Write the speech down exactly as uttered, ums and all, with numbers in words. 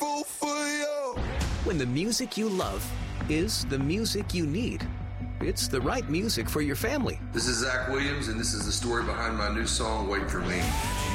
grateful for you. When the music you love is the music you need, it's the right music for your family. This is Zach Williams, and this is the story behind my new song, Wait For Me.